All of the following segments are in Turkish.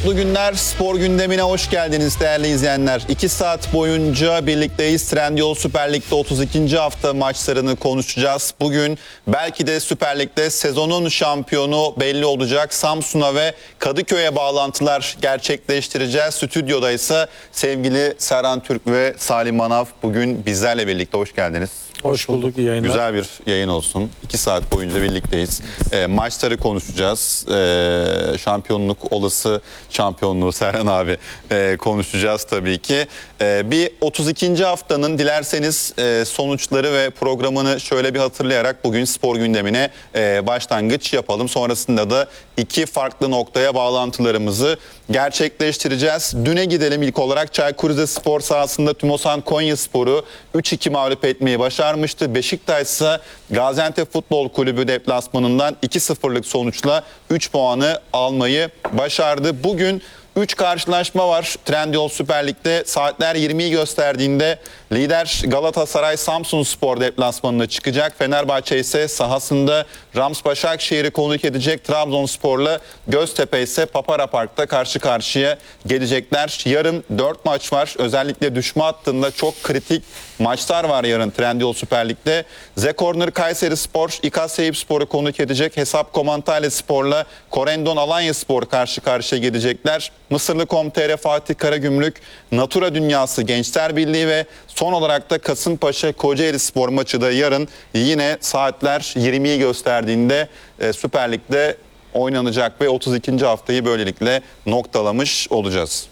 Mutlu günler, spor gündemine hoş geldiniz değerli izleyenler. 2 saat boyunca birlikteyiz. Trendyol Süper Lig'de 32. hafta maçlarını konuşacağız. Bugün belki de Süper Lig'de sezonun şampiyonu belli olacak. Samsun'a ve Kadıköy'e bağlantılar gerçekleştireceğiz. Stüdyoda ise sevgili Serhan Türk ve Salim Manav bugün bizlerle birlikte. Hoş geldiniz. Hoş bulduk, iyi yayınlar. Güzel bir yayın olsun. 2 saat boyunca birlikteyiz. Maçları konuşacağız. Şampiyonluk, olası şampiyonluğu Serhan abi konuşacağız tabii ki. Bir 32. haftanın dilerseniz sonuçları ve programını şöyle bir hatırlayarak bugün spor gündemine başlangıç yapalım. Sonrasında da 2 farklı noktaya bağlantılarımızı gerçekleştireceğiz. Düne gidelim ilk olarak. Çaykur Rizespor sahasında Tümosan Konyaspor'u 3-2 mağlup etmeyi başarmıştı. Beşiktaş ise Gaziantep Futbol Kulübü deplasmanından 2-0'lık sonuçla 3 puanı almayı başardı. Bugün 3 karşılaşma var. Trendyol Süper Lig'de saatler 20'yi gösterdiğinde lider Galatasaray Samsunspor deplasmanına çıkacak. Fenerbahçe ise sahasında Rams Başakşehir'i konuk edecek. Trabzonspor'la Göztepe ise Papara Park'ta karşı karşıya gelecekler. Yarın 4 maç var. Özellikle düşme hattında çok kritik maçlar var yarın Trendyol Süper Lig'de. Zekorner Kayserispor, İKAS Eyüpspor'u konuk edecek. Hesap Komantalya Spor'la Korendon Alanyaspor karşı karşıya gelecekler. Mısırlı Com.tr Fatih Karagümrük, Natura Dünyası Gençler Birliği ve son olarak da Kasımpaşa Kocaeli Spor maçı da yarın yine saatler 20'yi gösterdiğinde Süper Lig'de oynanacak ve 32. haftayı böylelikle noktalamış olacağız.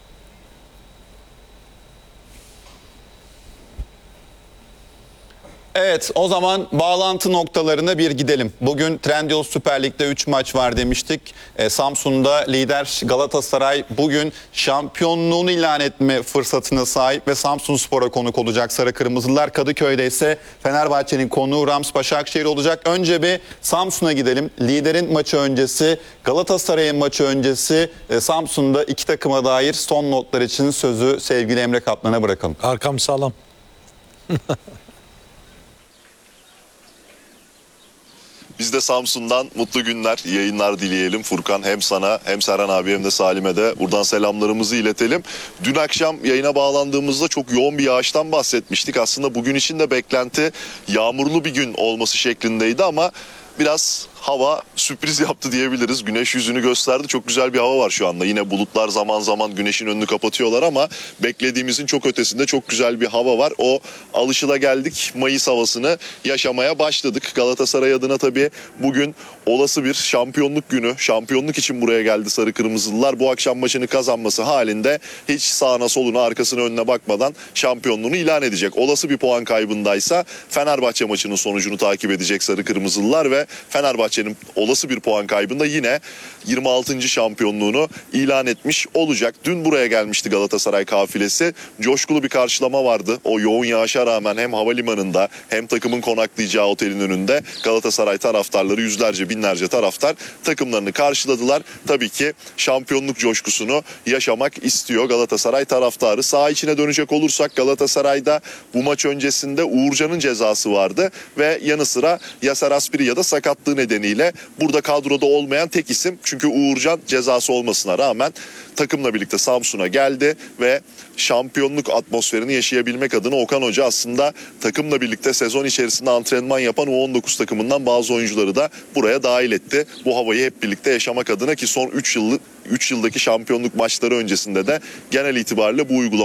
Evet, o zaman bağlantı noktalarına bir gidelim. Bugün Trendyol Süper Lig'de 3 maç var demiştik. Samsun'da lider Galatasaray bugün şampiyonluğunu ilan etme fırsatına sahip ve Samsunspor'a konuk olacak Sarı Kırmızılar. Kadıköy'de ise Fenerbahçe'nin konuğu Rams Başakşehir olacak. Önce bir Samsun'a gidelim. Liderin maçı öncesi, Galatasaray'ın maçı öncesi Samsun'da iki takıma dair son notlar için sözü sevgili Emre Kaplan'a bırakalım. Arkam sağlam. Biz de Samsun'dan mutlu günler, yayınlar dileyelim. Furkan, hem sana hem Serhan abi hem de Salim'e de buradan selamlarımızı iletelim. Dün akşam yayına bağlandığımızda çok yoğun bir yağıştan bahsetmiştik. Aslında bugün için de beklenti yağmurlu bir gün olması şeklindeydi ama biraz hava sürpriz yaptı diyebiliriz. Güneş yüzünü gösterdi. Çok güzel bir hava var şu anda. Yine bulutlar zaman zaman güneşin önünü kapatıyorlar ama beklediğimizin çok ötesinde çok güzel bir hava var. O alışılageldik Mayıs havasını yaşamaya başladık. Galatasaray adına tabii bugün olası bir şampiyonluk günü. Şampiyonluk için buraya geldi Sarı Kırmızılılar. Bu akşam maçını kazanması halinde hiç sağına soluna arkasına önüne bakmadan şampiyonluğunu ilan edecek. Olası bir puan kaybındaysa Fenerbahçe maçının sonucunu takip edecek Sarı Kırmızılılar ve Fenerbahçe'nin olası bir puan kaybında yine 26. şampiyonluğunu ilan etmiş olacak. Dün buraya gelmişti Galatasaray kafilesi. Coşkulu bir karşılama vardı. O yoğun yağışa rağmen hem havalimanında hem takımın konaklayacağı otelin önünde Galatasaray taraftarları, yüzlerce binlerce taraftar takımlarını karşıladılar. Tabii ki şampiyonluk coşkusunu yaşamak istiyor Galatasaray taraftarı. Saha içine dönecek olursak Galatasaray'da bu maç öncesinde Uğurcan'ın cezası vardı ve yanı sıra Yasser Asprilla sakatlığı nedeniyle burada kadroda olmayan tek isim. Çünkü Uğurcan cezası olmasına rağmen takımla birlikte Samsun'a geldi ve şampiyonluk atmosferini yaşayabilmek adına Okan Hoca aslında takımla birlikte sezon içerisinde antrenman yapan U19 takımından bazı oyuncuları da buraya dahil etti. Bu havayı hep birlikte yaşamak adına ki son 3 yıldaki şampiyonluk maçları öncesinde de genel itibariyle bu uygulama